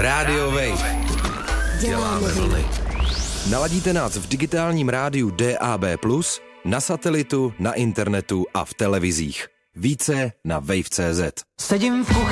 Radio Wave. Děláme vlny. Naladíte nás v digitálním rádiu DAB+, na satelitu, na internetu a v televizích. Více na wave.cz. Sedím v